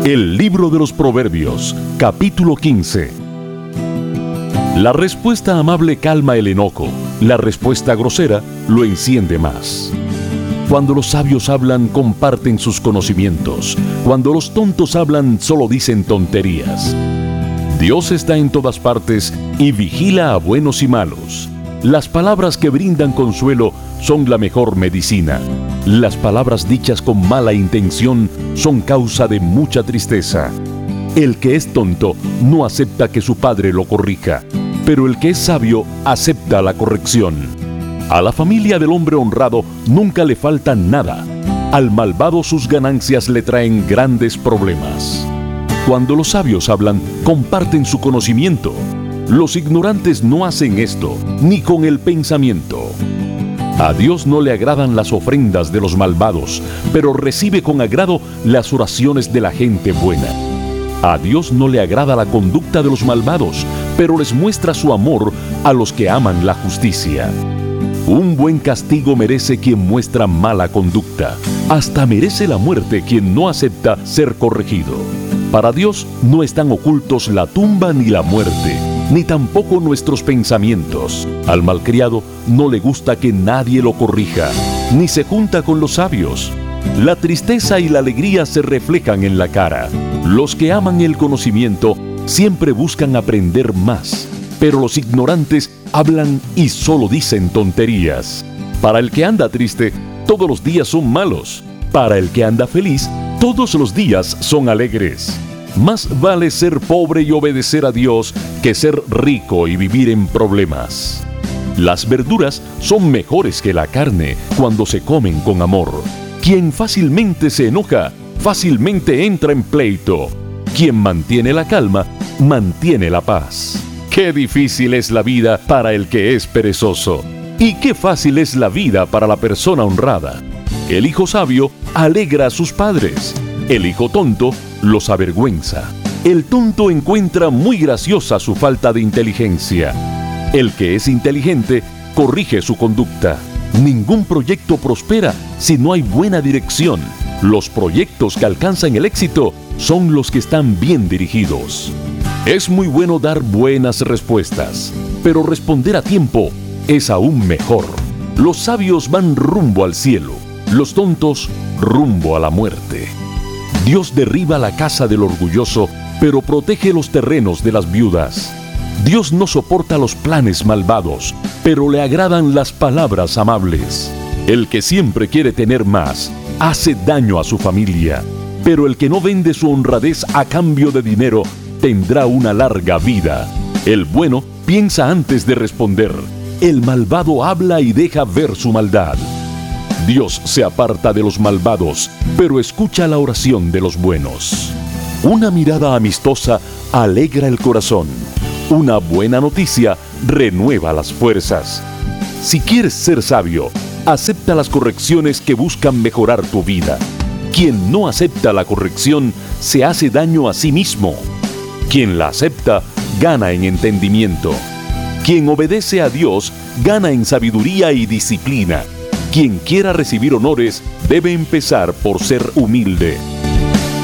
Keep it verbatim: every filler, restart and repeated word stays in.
El libro de los Proverbios, capítulo quince. La respuesta amable calma el enojo, la respuesta grosera lo enciende más. Cuando los sabios hablan, comparten sus conocimientos. Cuando los tontos hablan, solo dicen tonterías. Dios está en todas partes y vigila a buenos y malos. Las palabras que brindan consuelo son la mejor medicina. Las palabras dichas con mala intención son causa de mucha tristeza. El que es tonto no acepta que su padre lo corrija, pero el que es sabio acepta la corrección. A la familia del hombre honrado nunca le falta nada. Al malvado sus ganancias le traen grandes problemas. Cuando los sabios hablan, comparten su conocimiento. Los ignorantes no hacen esto, ni con el pensamiento. A Dios no le agradan las ofrendas de los malvados, pero recibe con agrado las oraciones de la gente buena. A Dios no le agrada la conducta de los malvados, pero les muestra su amor a los que aman la justicia. Un buen castigo merece quien muestra mala conducta. Hasta merece la muerte quien no acepta ser corregido. Para Dios no están ocultos la tumba ni la muerte, ni tampoco nuestros pensamientos. Al malcriado no le gusta que nadie lo corrija, ni se junta con los sabios. La tristeza y la alegría se reflejan en la cara. Los que aman el conocimiento siempre buscan aprender más, pero los ignorantes hablan y solo dicen tonterías. Para el que anda triste, todos los días son malos. Para el que anda feliz, todos los días son alegres. Más vale ser pobre y obedecer a Dios que ser rico y vivir en problemas. Las verduras son mejores que la carne cuando se comen con amor. Quien fácilmente se enoja, fácilmente entra en pleito. Quien mantiene la calma, mantiene la paz. Qué difícil es la vida para el que es perezoso. Y qué fácil es la vida para la persona honrada. El hijo sabio alegra a sus padres. El hijo tonto los avergüenza. El tonto encuentra muy graciosa su falta de inteligencia. El que es inteligente corrige su conducta. Ningún proyecto prospera si no hay buena dirección. Los proyectos que alcanzan el éxito son los que están bien dirigidos. Es muy bueno dar buenas respuestas, pero responder a tiempo es aún mejor. Los sabios van rumbo al cielo, los tontos rumbo a la muerte. Dios derriba la casa del orgulloso, pero protege los terrenos de las viudas. Dios no soporta los planes malvados, pero le agradan las palabras amables. El que siempre quiere tener más, hace daño a su familia, pero el que no vende su honradez a cambio de dinero, tendrá una larga vida. El bueno piensa antes de responder. El malvado habla y deja ver su maldad. Dios se aparta de los malvados, pero escucha la oración de los buenos. Una mirada amistosa alegra el corazón. Una buena noticia renueva las fuerzas. Si quieres ser sabio, acepta las correcciones que buscan mejorar tu vida. Quien no acepta la corrección se hace daño a sí mismo. Quien la acepta gana en entendimiento. Quien obedece a Dios gana en sabiduría y disciplina. Quien quiera recibir honores debe empezar por ser humilde.